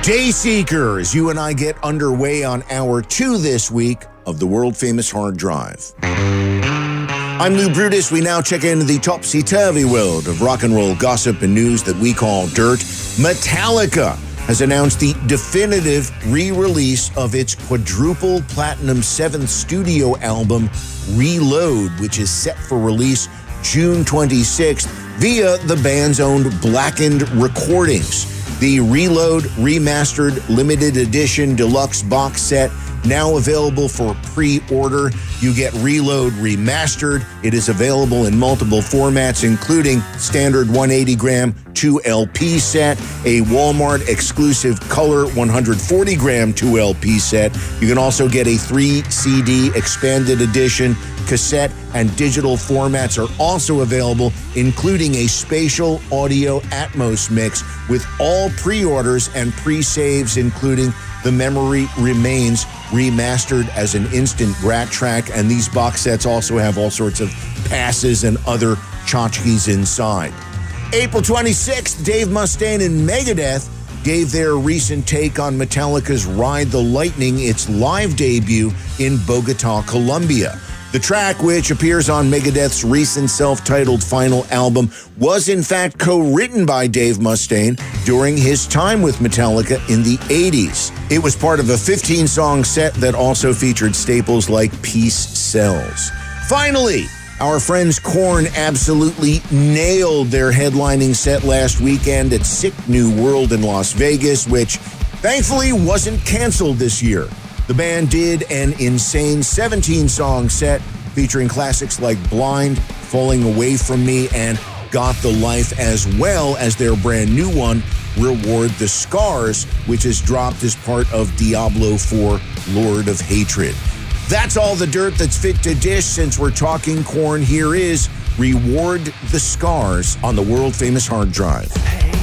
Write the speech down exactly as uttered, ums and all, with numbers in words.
Dayseeker, as you and I get underway on hour two this week of the world-famous hard drive. I'm Lou Brutus. We now check into the topsy-turvy world of rock and roll gossip and news that we call dirt. Metallica has announced the definitive re-release of its quadruple platinum seventh studio album, Reload, which is set for release June twenty-sixth via the band's own Blackened Recordings. The Reload Remastered Limited Edition Deluxe Box Set, now available for pre-order. You get Reload Remastered. It is available in multiple formats, including standard one hundred eighty gram two L P set, a Walmart exclusive color one hundred forty gram two L P set. You can also get a three C D expanded edition. Cassette and digital formats are also available, including a spatial audio Atmos mix with all pre-orders and pre-saves, including The Memory Remains remastered as an instant Grat track. And these box sets also have all sorts of passes and other tchotchkes inside. April twenty-sixth, Dave Mustaine and Megadeth gave their recent take on Metallica's Ride the Lightning, its live debut in Bogota, Colombia. The track, which appears on Megadeth's recent self-titled final album, was in fact co-written by Dave Mustaine during his time with Metallica in the eighties. It was part of a fifteen-song set that also featured staples like Peace Sells. Finally, our friends Korn absolutely nailed their headlining set last weekend at Sick New World in Las Vegas, which thankfully wasn't canceled this year. The band did an insane seventeen-song set featuring classics like Blind, Falling Away From Me, and Got the Life, as well as their brand new one, Reward the Scars, which is dropped as part of Diablo four Lord of Hatred. That's all the dirt that's fit to dish. Since we're talking Korn, here is Reward the Scars on the world-famous hard drive.